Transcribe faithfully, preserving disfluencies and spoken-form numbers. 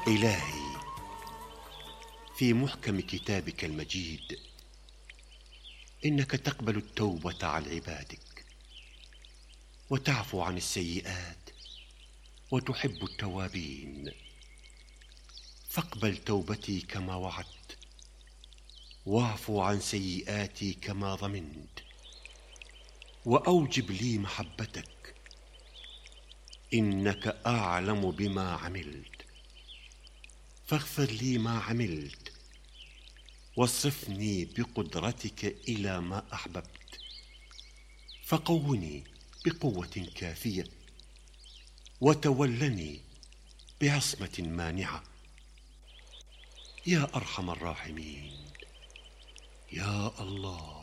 إلهي، في محكم كتابك المجيد إنك تقبل التوبة عن عبادك وتعفو عن السيئات وتحب التوابين، فاقبل توبتي كما وعدت، واعفو عن سيئاتي كما ضمنت، وأوجب لي محبتك، إنك أعلم بما عملت، فاغفر لي ما عملت واصرفني بقدرتك إلى ما أحببت، فقوني بقوة كافية وتولني بعصمة مانعة، يا أرحم الراحمين، يا الله.